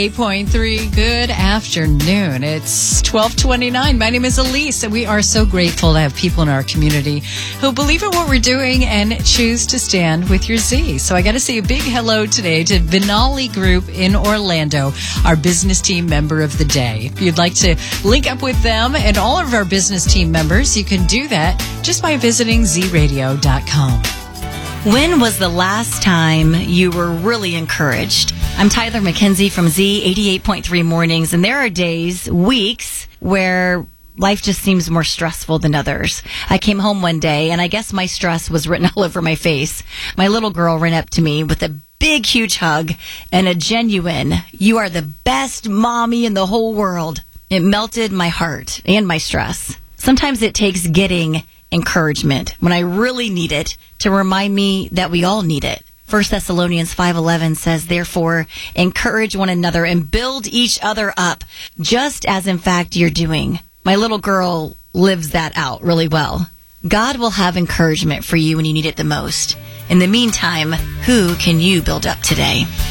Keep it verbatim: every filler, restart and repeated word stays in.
eight point three, good afternoon. It's twelve twenty-nine. My name is Elise, and we are so grateful to have people in our community who believe in what we're doing and choose to stand with your Z. So I got to say a big hello today to Vinali Group in Orlando, our business team member of the day. If you'd like to link up with them and all of our business team members, you can do that just by visiting z radio dot com. When was the last time you were really encouraged? I'm Tyler McKenzie from Z eighty-eight point three Mornings, and there are days, weeks, where life just seems more stressful than others. I came home one day, and I guess my stress was written all over my face. My little girl ran up to me with a big, huge hug and a genuine, "You are the best mommy in the whole world." It melted my heart and my stress. Sometimes it takes getting encouragement when I really need it to remind me that we all need it. First Thessalonians five eleven says, "Therefore, encourage one another and build each other up, just as in fact you're doing." My little girl lives that out really well. God will have encouragement for you when you need it the most. In the meantime, who can you build up today?